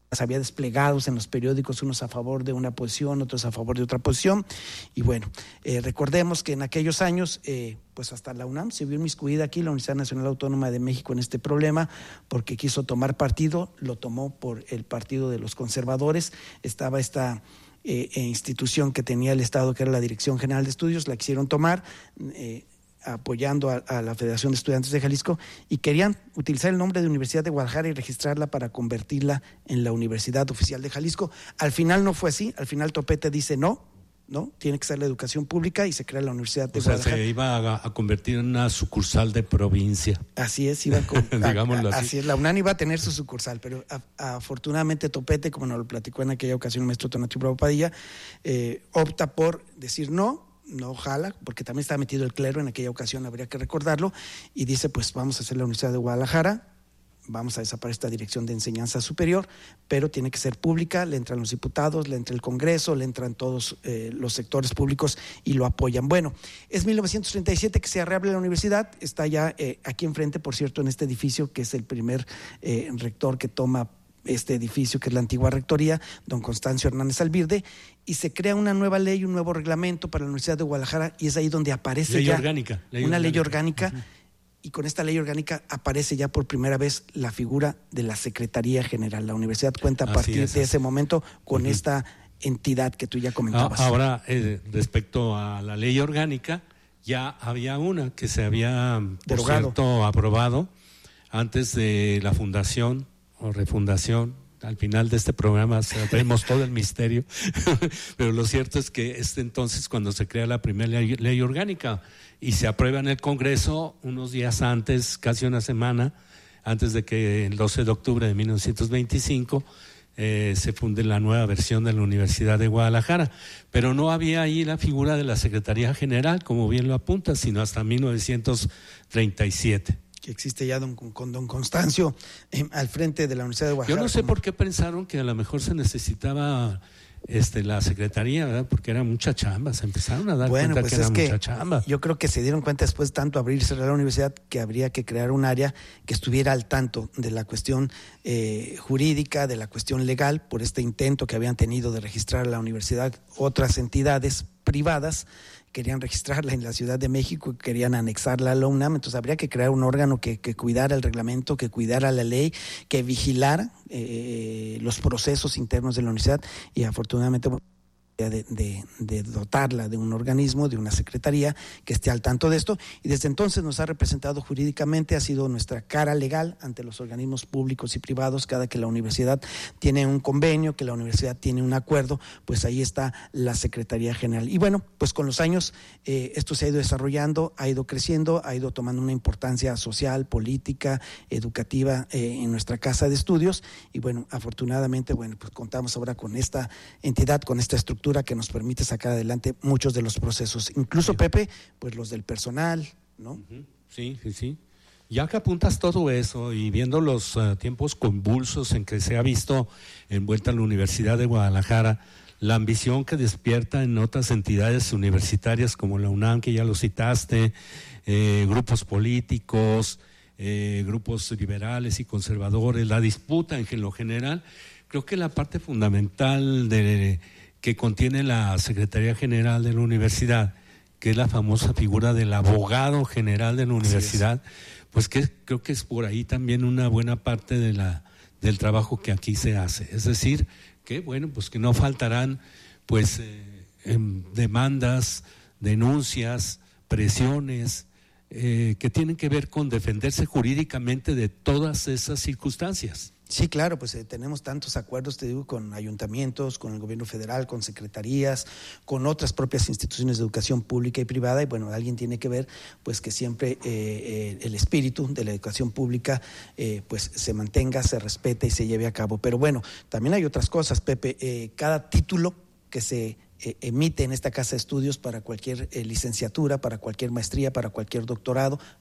había desplegados en los periódicos, unos a favor de una posición, otros a favor de otra posición. Y bueno, recordemos que en aquellos años, pues hasta la UNAM se vio inmiscuida aquí, la Universidad Nacional Autónoma de México, en este problema, porque quiso tomar partido, lo tomó por el partido de los conservadores. Estaba esta institución que tenía el Estado, que era la Dirección General de Estudios, la quisieron tomar, apoyando a la Federación de Estudiantes de Jalisco, y querían utilizar el nombre de Universidad de Guadalajara y registrarla para convertirla en la Universidad Oficial de Jalisco. Al final no fue así, al final Topete dice no, tiene que ser la educación pública, y se crea la Universidad de Guadalajara. Se iba a convertir en una sucursal de provincia. Así es, digámoslo así. Así es, la UNAM iba a tener su sucursal, pero afortunadamente Topete, como nos lo platicó en aquella ocasión el maestro Tonatiuh Bravo Padilla, opta por decir no jala, porque también estaba metido el clero en aquella ocasión, habría que recordarlo, y dice, pues vamos a hacer la Universidad de Guadalajara, vamos a desaparecer esta Dirección de Enseñanza Superior, pero tiene que ser pública, le entran los diputados, le entra el Congreso, le entran todos los sectores públicos y lo apoyan. Bueno, es 1937 que se reabre la universidad, está ya aquí enfrente, por cierto, en este edificio, que es el primer rector que toma este edificio, que es la antigua rectoría, don Constancio Hernández Albirde, y se crea una nueva ley, un nuevo reglamento para la Universidad de Guadalajara, y es ahí donde aparece ley orgánica. Ley orgánica, uh-huh. Y con esta ley orgánica aparece ya por primera vez la figura de la Secretaría General. La universidad cuenta a partir de ese momento con uh-huh. esta entidad que tú ya comentabas. Ahora, respecto a la ley orgánica, ya había una que se había, por cierto, aprobado antes de la fundación o refundación. Al final de este programa sabremos todo el misterio, pero lo cierto es que es entonces cuando se crea la primera ley orgánica y se aprueba en el Congreso unos días antes, casi una semana antes de que el 12 de octubre de 1925 se funde la nueva versión de la Universidad de Guadalajara, pero no había ahí la figura de la Secretaría General, como bien lo apunta, sino hasta 1937. Que existe ya con don Constancio al frente de la Universidad de Guadalajara. Yo no sé por qué pensaron que a lo mejor se necesitaba la secretaría, ¿verdad? Porque era mucha chamba, se empezaron a dar cuenta que era mucha chamba. Yo creo que se dieron cuenta después de tanto abrir y cerrar la universidad que habría que crear un área que estuviera al tanto de la cuestión jurídica, de la cuestión legal, por este intento que habían tenido de registrar la universidad otras entidades privadas. Querían registrarla en la Ciudad de México y querían anexarla a la UNAM, entonces habría que crear un órgano que cuidara el reglamento, que cuidara la ley, que vigilara los procesos internos de la universidad, y afortunadamente de dotarla de un organismo, de una secretaría que esté al tanto de esto, y desde entonces nos ha representado jurídicamente, ha sido nuestra cara legal ante los organismos públicos y privados. Cada que la universidad tiene un convenio, que la universidad tiene un acuerdo, pues ahí está la Secretaría General. Y bueno, pues con los años esto se ha ido desarrollando, ha ido creciendo, ha ido tomando una importancia social, política, educativa en nuestra casa de estudios, y bueno, afortunadamente, bueno, pues contamos ahora con esta entidad, con esta estructura que nos permite sacar adelante muchos de los procesos, incluso, sí. Pepe, pues los del personal, ¿no? Uh-huh. Sí. Ya que apuntas todo eso y viendo los tiempos convulsos en que se ha visto envuelta la Universidad de Guadalajara, la ambición que despierta en otras entidades universitarias como la UNAM, que ya lo citaste, grupos políticos, grupos liberales y conservadores, la disputa en lo general, creo que la parte fundamental que contiene la Secretaría General de la Universidad, que es la famosa figura del abogado general de la universidad, pues que creo que es por ahí también una buena parte del trabajo que aquí se hace. Es decir, que bueno, pues que no faltarán pues demandas, denuncias, presiones que tienen que ver con defenderse jurídicamente de todas esas circunstancias. Sí, claro, pues tenemos tantos acuerdos, te digo, con ayuntamientos, con el gobierno federal, con secretarías, con otras propias instituciones de educación pública y privada, y bueno, alguien tiene que ver pues que siempre el espíritu de la educación pública pues se mantenga, se respete y se lleve a cabo. Pero bueno, también hay otras cosas, Pepe, cada título que se emite en esta casa de estudios para cualquier licenciatura, para cualquier maestría, para cualquier doctorado,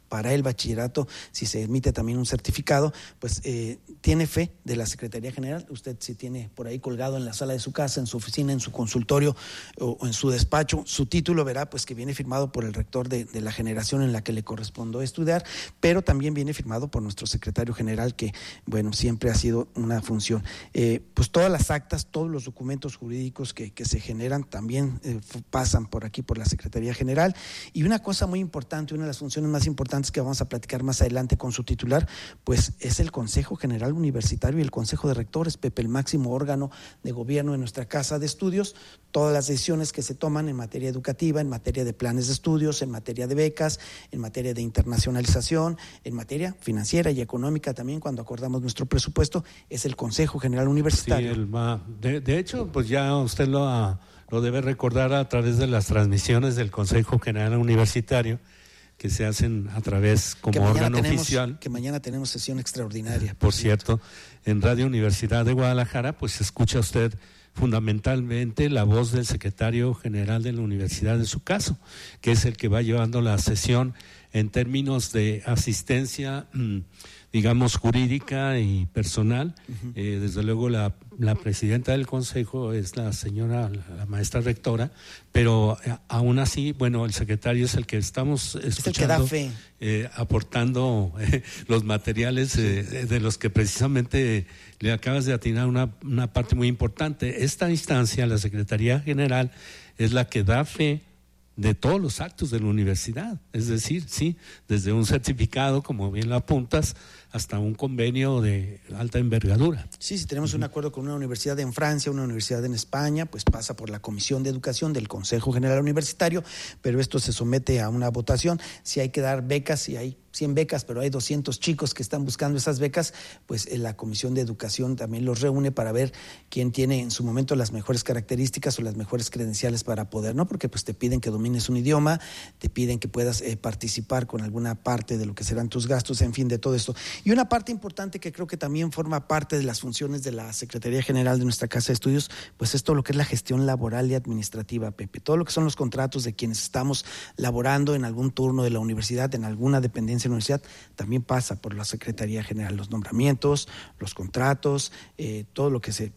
para el bachillerato, si se emite también un certificado, pues tiene fe de la Secretaría General. Usted, si tiene por ahí colgado en la sala de su casa, en su oficina, en su consultorio o en su despacho su título, verá pues que viene firmado por el rector de la generación en la que le correspondió estudiar, pero también viene firmado por nuestro secretario general, que bueno, siempre ha sido una función. Pues todas las actas, todos los documentos jurídicos que se generan también pasan por aquí, por la Secretaría General. Y una cosa muy importante, una de las funciones más importantes que vamos a platicar más adelante con su titular, pues es el Consejo General Universitario y el Consejo de Rectores, Pepe, el máximo órgano de gobierno de nuestra casa de estudios. Todas las decisiones que se toman en materia educativa, en materia de planes de estudios, en materia de becas, en materia de internacionalización, en materia financiera y económica también, cuando acordamos nuestro presupuesto, es el Consejo General Universitario. Sí, de hecho, pues ya usted lo debe recordar a través de las transmisiones del Consejo General Universitario, que se hacen a través como órgano oficial. Que mañana tenemos sesión extraordinaria. Por cierto, en Radio Universidad de Guadalajara, pues escucha usted fundamentalmente la voz del secretario general de la universidad en su caso, que es el que va llevando la sesión en términos de asistencia, digamos, jurídica y personal. Desde luego la presidenta del consejo es la señora, la maestra rectora, pero aún así, bueno, el secretario es el que estamos escuchando, es el que da fe. Aportando los materiales de los que precisamente le acabas de atinar una parte muy importante. Esta instancia, la Secretaría General, es la que da fe de todos los actos de la universidad, es decir, sí, desde un certificado, como bien lo apuntas, hasta un convenio de alta envergadura. Sí, si tenemos un acuerdo con una universidad en Francia, una universidad en España, pues pasa por la Comisión de Educación del Consejo General Universitario, pero esto se somete a una votación. Si hay que dar becas, si hay 100 becas, pero hay 200 chicos que están buscando esas becas, pues la Comisión de Educación también los reúne para ver quién tiene en su momento las mejores características o las mejores credenciales para poder, ¿no? Porque pues te piden que domines un idioma, te piden que puedas participar con alguna parte de lo que serán tus gastos, en fin, de todo esto. Y una parte importante que creo que también forma parte de las funciones de la Secretaría General de nuestra Casa de Estudios, pues es todo lo que es la gestión laboral y administrativa, Pepe. Todo lo que son los contratos de quienes estamos laborando en algún turno de la universidad, en alguna dependencia de la universidad, también pasa por la Secretaría General. Los nombramientos, los contratos, todo lo que se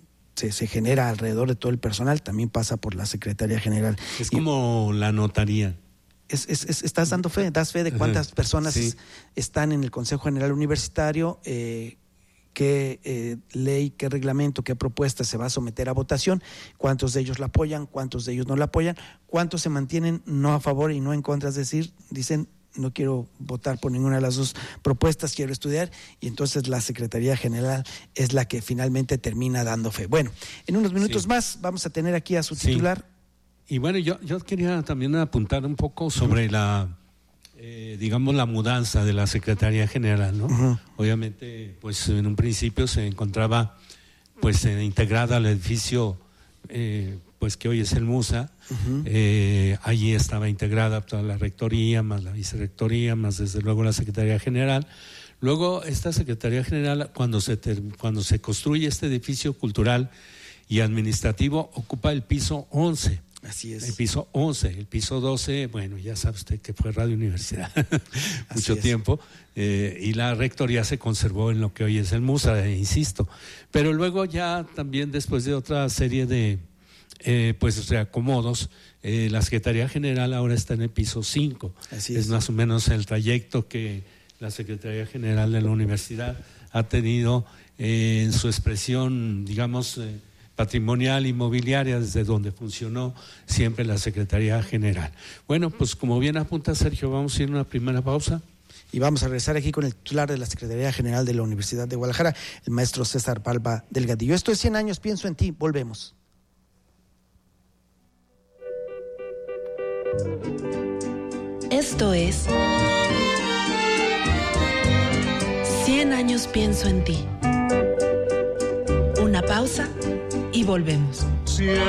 genera alrededor de todo el personal también pasa por la Secretaría General. Es como la notaría. Estás dando fe, das fe de cuántas personas están en el Consejo General Universitario, qué ley, qué reglamento, qué propuesta se va a someter a votación, cuántos de ellos la apoyan, cuántos de ellos no la apoyan, cuántos se mantienen no a favor y no en contra, es decir, dicen no quiero votar por ninguna de las dos propuestas, quiero estudiar, y entonces la Secretaría General es la que finalmente termina dando fe. Bueno, en unos minutos más vamos a tener aquí a su titular. Y bueno, yo quería también apuntar un poco sobre digamos, la mudanza de la Secretaría General, ¿no? Obviamente, pues en un principio se encontraba pues integrada al edificio pues que hoy es el MUSA. Allí estaba integrada toda la rectoría, más la vicerrectoría, más desde luego la Secretaría General. Luego esta Secretaría General, cuando se construye este edificio cultural y administrativo, ocupa el piso 11. Así es. El piso 11, el piso 12, bueno, ya sabe usted que fue Radio Universidad mucho tiempo, y la rectoría se conservó en lo que hoy es el MUSA, insisto. Pero luego ya también después de otra serie de pues reacomodos, la Secretaría General ahora está en el piso 5. Así es más o menos el trayecto que la Secretaría General de la Universidad ha tenido en su expresión, digamos, patrimonial, inmobiliaria, desde donde funcionó siempre la Secretaría General. Bueno, pues como bien apunta Sergio, vamos a ir a una primera pausa. Y vamos a regresar aquí con el titular de la Secretaría General de la Universidad de Guadalajara, el maestro César Balba Delgadillo. Esto es 100 años, pienso en ti, volvemos. Esto es 100 años pienso en ti. Una pausa y volvemos.